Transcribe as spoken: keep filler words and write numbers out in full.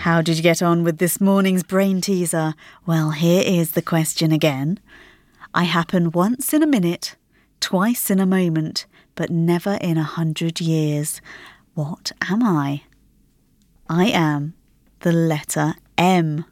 How did you get on with this morning's brain teaser? Well, here is the question again. I happen once in a minute, twice in a moment, but never in a hundred years. What am I? I am the letter M.